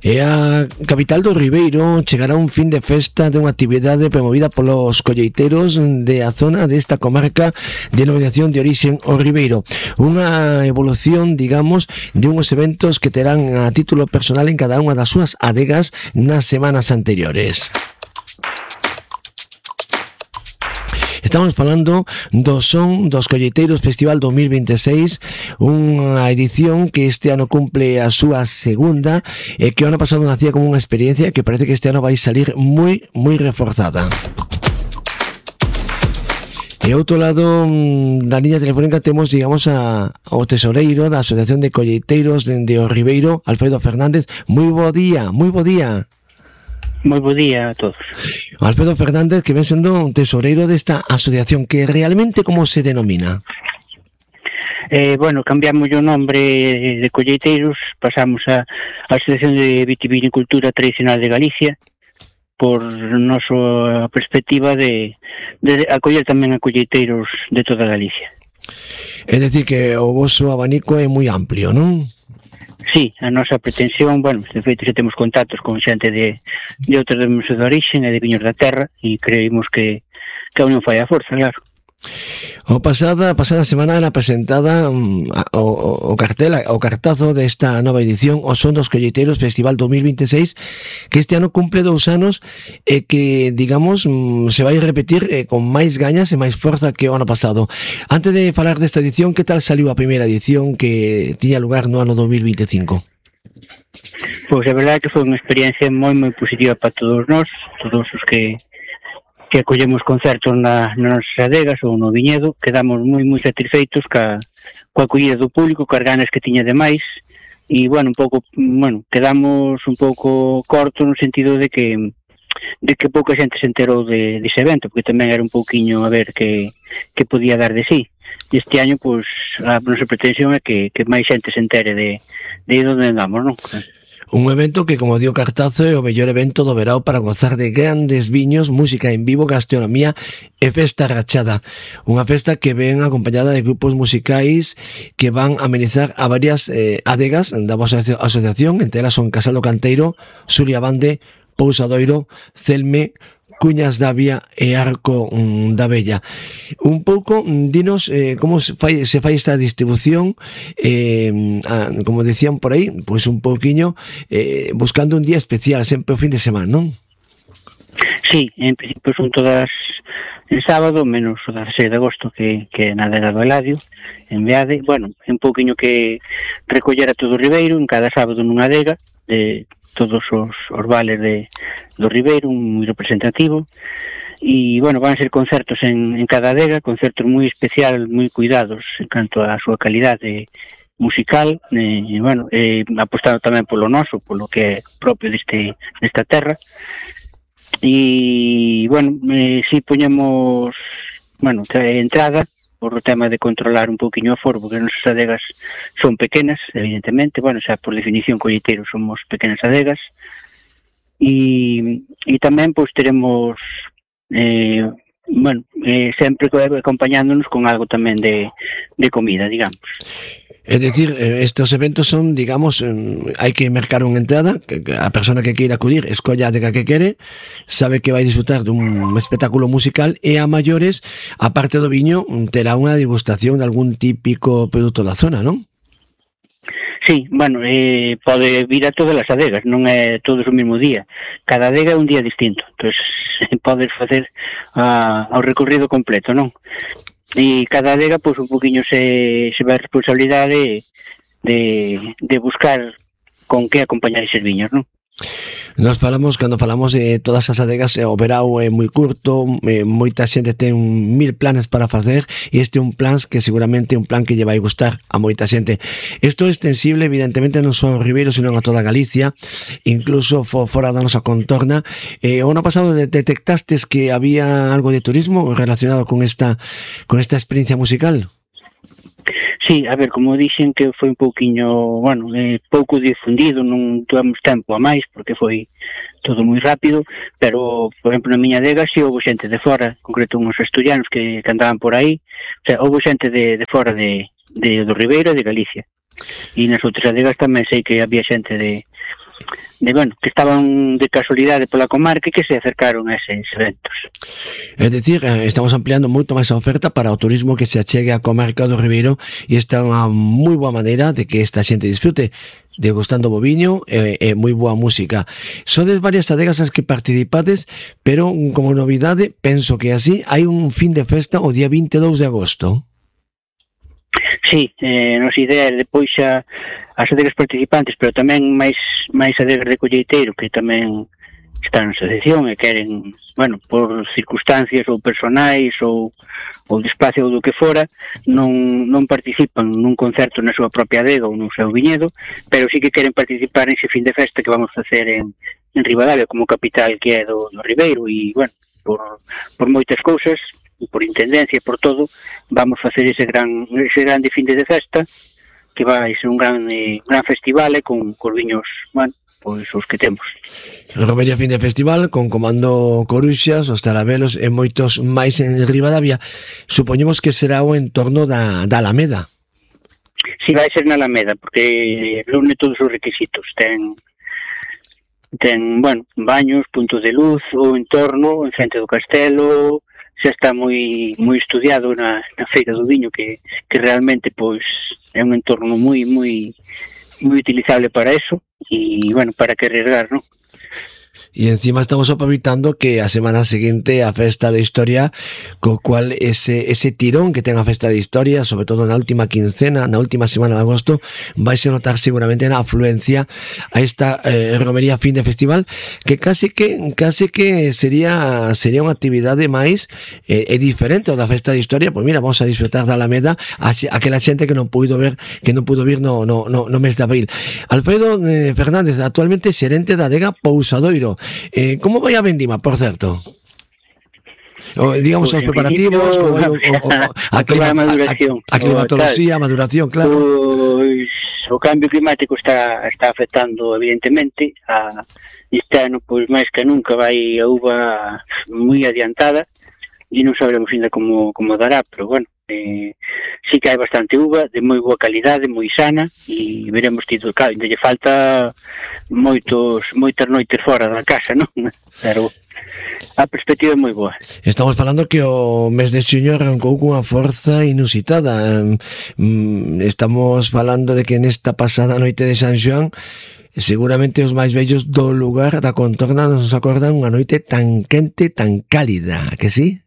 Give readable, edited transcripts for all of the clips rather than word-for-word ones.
E a capital do Ribeiro chegará un fin de festa de unha actividade promovida polos colleiteiros de a zona desta comarca de denominación de orixen o Ribeiro. Unha evolución, digamos, de unhos eventos que terán a título personal en cada unha das súas adegas nas semanas anteriores. Estamos falando do Son dos Colleiteiros Festival 2026, unha edición que este ano cumple a súa segunda e que o ano pasado nacía como unha experiencia que parece que este ano vai salir moi reforzada. E outro lado da liña telefónica temos, digamos, ao tesoreiro da Asociación de Colleiteiros de O Ribeiro, Alfredo Fernández. Moi bo día, moi bo día. Moi bo día a todos. Alfredo Fernández, que ven sendo un tesoreiro desta asociación, que realmente como se denomina? Bueno, cambiamos o nombre de colleiteiros, pasamos a Asociación de Vitivinicultura Tradicional de Galicia, por nosa perspectiva de acoller tamén a colleiteiros de toda Galicia. É dicir, que o vosso abanico é moi amplio, non? Sí, a nosa pretensión, bueno, de feito xa temos contactos con xente de outras denominacións de orixe e de viños da terra e creímos que a unión fai a forza, claro. A pasada semana era presentada o cartazo desta nova edición, o Son dos Colleiteiros Festival 2026, que este ano cumple 2 anos e que, digamos, se vai repetir con máis gañas e máis forza que o ano pasado. Antes de falar desta edición, que tal saliu a primeira edición que tiña lugar no ano 2025? Pois a verdade é que foi unha experiencia moi positiva para todos nós, todos os que acollemos concertos nas nosas adegas ou no viñedo. Quedamos moi satisfeitos coa acollida do público, coas ganas que tiña de máis e, quedamos un pouco cortos no sentido de que pouca xente se enterou dese evento, porque tamén era un pouquiño a ver que podía dar de sí. E este año, pois, a nosa pretensión é que máis xente se entere de onde andamos, non? Un evento que, como dio cartazo, é o mellor evento do verao para gozar de grandes viños, música en vivo, gastronomía e festa rachada. Unha festa que ven acompañada de grupos musicais que van amenizar a varias adegas da vosa asociación, entre elas son Casal do Canteiro, Suria Bande, Pousadoiro, Celme, Cuñas da Vía e Arco da Bella. Un pouco, dinos como se fai esta distribución, como decían por aí, pois un pouquiño buscando un día especial, sempre o fin de semana, non? Sí, en principio son todas en sábado, menos o 16 de agosto que na adega do Eladio, en Beade. Bueno, un pouquiño que recoller a todo o Ribeiro, en cada sábado nunha adega, de todos os vales do Ribeiro, moi representativo, e, bueno, van a ser concertos en cada adega, concertos moi especial, moi cuidados en canto a súa calidade musical, apostado tamén polo noso, polo que é propio desta terra, e, si poñemos, entrada, por o tema de controlar un pouquiño o aforo, porque as nosas adegas son pequenas, evidentemente, xa por definición colleiteiros somos pequenas adegas, e tamén pois teremos sempre acompañándonos con algo tamén de comida, digamos. É dicir, estes eventos son, digamos, hai que mercar unha entrada, que a persona que queira acudir escolla a adega que quere, sabe que vai disfrutar dun espectáculo musical e a maiores, a parte do viño, terá unha degustación de algún típico produto da zona, non? Sí, pode vir a todas as adegas, non é todos o mesmo día. Cada adega é un día distinto, entón podes facer o recorrido completo, non? E cada adega, pois, un poquinho se vai a responsabilidade de buscar con que acompañar eses viños, non? Cando falamos de todas as adegas, o verao é moi curto, moita xente ten 1000 planes para facer, e este é un plan que seguramente é un plan que lle vai gustar a moita xente. Isto é extensible, evidentemente, non só ao Ribeiro, senón a toda Galicia, incluso fora da nosa contorna. O ano pasado detectastes que había algo de turismo relacionado con esta experiencia musical? Sí, a ver, como dixen que foi un pouquiño, pouco difundido, non tivemos tempo a máis, porque foi todo moi rápido, pero, por exemplo, na miña adega si houve xente de fora, en concreto uns asturianos que andaban por aí, houve xente de fora do Ribeiro e de Galicia. E nas outras adegas tamén sei que había xente de que estaban de casualidade pola comarca e que se acercaron a eses eventos. É dicir, estamos ampliando moito máis a oferta para o turismo que se achegue á comarca do Ribeiro e esta é unha moi boa maneira de que esta xente disfrute degustando boviño e moi boa música. Sodes varias adegas as que participades, pero como novidade, penso que así hai un fin de festa o día 22 de agosto. Sí, nos idea depois xa as adegas participantes, pero tamén máis adegas de colleiteiro que tamén están na asociación e queren, por circunstancias ou personais ou de espacio ou do que fora, non participan nun concerto na súa propia adega ou no seu viñedo, pero sí que queren participar nese fin de festa que vamos facer en Ribadavia como capital que é do Ribeiro e, por moitas cousas, por intendencia e por todo, vamos facer ese grande fin de festa que vai ser un gran festival con viños, pois os que temos. Romería fin de festival con Comando Coruxas, os Tarabelos e moitos máis en Ribadavia. Supoñemos que será o entorno da Alameda. Si, vai ser na Alameda, porque reúne todos os requisitos. Ten baños, puntos de luz, o entorno, en frente do castelo. Xa está moi estudiado na Feira do Viño que realmente pois é un entorno moi utilizable para eso e, para que arriesgar, non? E encima estamos aproveitando que a semana seguinte a Festa de Historia, co cual ese tirón que ten a Festa de Historia, sobre todo na última quincena, na última semana de agosto, vais a notar seguramente na afluencia a esta romería fin de festival, que casi que sería unha actividade máis diferente ao da Festa de Historia. Pois mira, vamos a disfrutar da Alameda aquela xente que non pudo vir no mes de abril. Alfredo Fernández, actualmente xerente da adega Pousadoiro. Como vai a vendima, por certo? Digamos, os preparativos, a climatología, a maduración, claro. Pois o cambio climático está afectando evidentemente este ano, pois máis que nunca vai a uva moi adiantada e non saberemos ainda como dará, pero sí que hai bastante uva de moi boa calidade, moi sana e veremos ainda lle falta moitas noites fora da casa, non? Pero a perspectiva é moi boa. Estamos falando que o mes de xuño arrancou cunha forza inusitada. Estamos falando de que nesta pasada noite de San Xoán seguramente os máis vellos do lugar da contorna nos acordan unha noite tan quente, tan cálida, que sí?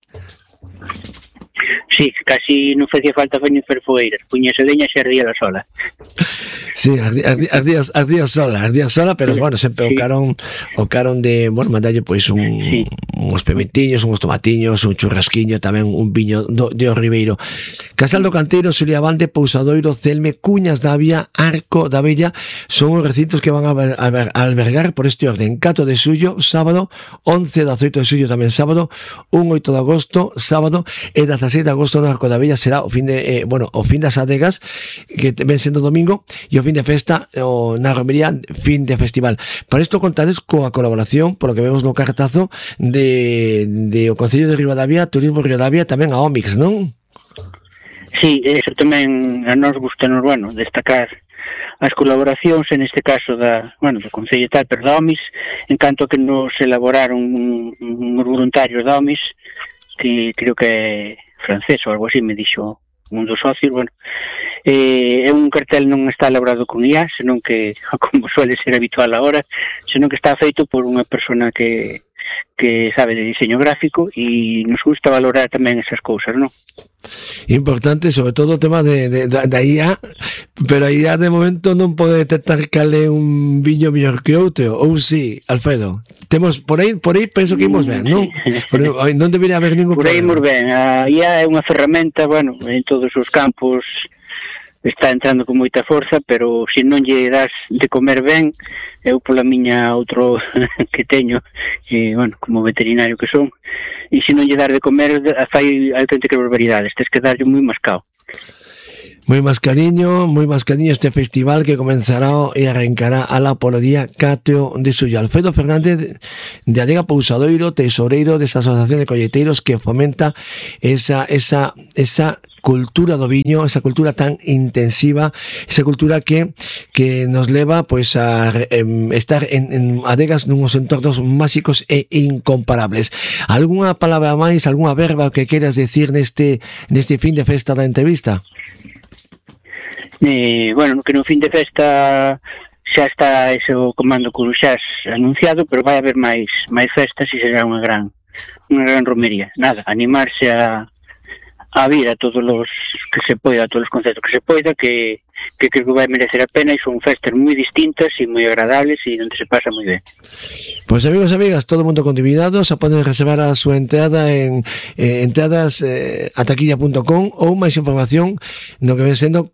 Sí, casi non facía falta fañer ferfoeiras, puñase leña e ardía la sola. Sí, ardía sola, pero sempre o caron de, mandalle pois uns pimentiños, uns tomatiños, un churrasquiño, tamén un viño de o Ribeiro. Casal do Canteiro, Suriabande, Pousadoiro, Celme, Cuñas da Avia, Arco da Bella, son os recintos que van a albergar por este orden. 4 de xullo, sábado, 11 da 8 de xullo tamén sábado, 1 8 de agosto, sábado, e 16 de agosto no Arco da Bella será o fin das adegas que ven sendo domingo e o fin de festa na romería fin de festival. Para isto contades coa colaboración, polo que vemos no cartazo de o Concello de Ribadavia, Turismo Ribadavia, tamén a Omix, non? Sí, eso tamén a nos gusta destacar as colaboracións, en este caso do Concello e tal, pero da Omix, en canto que nos elaboraron uns voluntarios da Omix, que creo que é francés ou algo así, me dixo un dos socios. É un cartel non está elaborado con IA, senón que, como suele ser habitual agora, senón que está feito por unha persona que sabe de diseño gráfico e nos gusta valorar tamén esas cousas, non? Importante, sobre todo o tema da IA, pero a IA de momento non pode detectar cal é un viño mellor que outro, ou si, Alfredo? Temos por aí penso que imos ben, non? Pero non debería haber ningún problema. Por aí imos ben, a IA é unha ferramenta, en todos os campos está entrando con moita forza, pero se non lle das de comer ben, eu pola miña outro que teño, como veterinario que son, e se non lle dar de comer, fai auténticas barbaridades, tens que darlle moi mascado. Moi mascadiño este festival que comenzará e arrancará ala polo día 4 de xullo. Alfredo Fernández de Adega Pousadoiro, tesoureiro desa asociación de colleiteiros que fomenta esa cultura do viño, esa cultura tan intensiva, esa cultura que nos leva pois a estar en adegas nuns entornos máxicos e incomparables. Algunha palabra máis, algunha verba que queiras decir neste fin de festa da entrevista? Bueno, que no fin de festa xa está ese o Comando Coruxás anunciado, pero vai haber máis festas e será unha gran romería. Nada, animarse a vir a todos os que se poida, a todos os concertos que se poida, que creo que vai merecer a pena, e son festas moi distintas e moi agradables e onde se pasa moi ben. Pois amigos e amigas, todo mundo convidados a poden reservar a súa entrada en entradas.ataquilla.com ou máis información no que ven sendo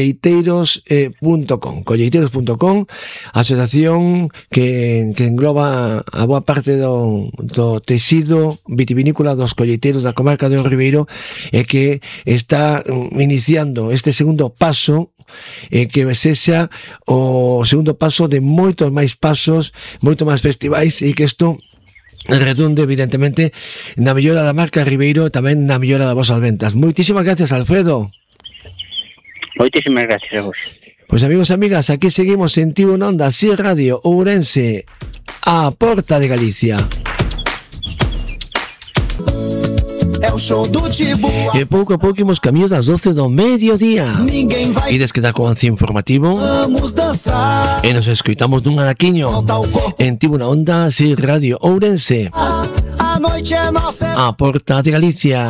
colleiteiros.com, asociación que engloba a boa parte do tecido vitivinícola dos colleiteiros da comarca do Ribeiro e que está iniciando este segundo paso que sexa o segundo paso de moitos máis pasos, moito máis festivais, e que isto redunde evidentemente na mellora da marca Ribeiro e tamén na mellora das vosas ventas. Moitísimas gracias, Alfredo. Moitísimas gracias a vos. Pois amigos e amigas, aquí seguimos en Tivo na Onda, así Radio Ourense, a porta de Galicia. E pouco a pouco imos camiño das 12 do mediodía. Ides quedar con ancio informativo e nos escoitamos dun araquiño en Tivo na Onda, así Radio Ourense, a porta de Galicia.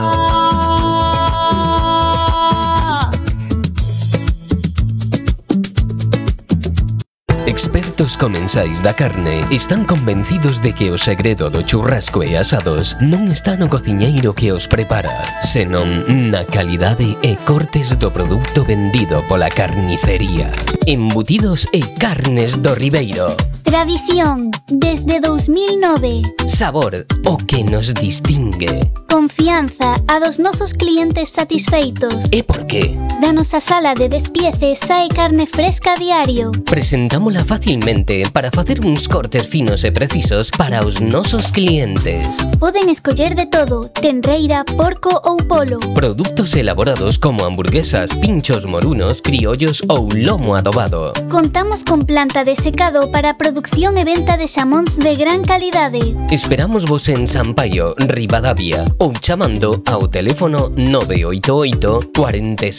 Expertos comensais da carne están convencidos de que o segredo do churrasco e asados non está no cociñeiro que os prepara, senón na calidade e cortes do produto vendido pola carnicería. Embutidos e carnes do Ribeiro. Tradición desde 2009. Sabor, o que nos distingue. Confianza a dos nosos clientes satisfeitos. E por qué? Da nosa sala de despiece sae carne fresca a diario. Presentámola facilmente para facer uns cortes finos e precisos para os nosos clientes. Poden escoller de todo, tenreira, porco ou polo. Produtos elaborados como hamburguesas, pinchos morunos, criollos ou lomo adobado. Contamos con planta de secado para producción e venta de xamóns de gran calidade. Esperamos vos en Sampaio, Ribadavia, ou chamando ao teléfono 988 46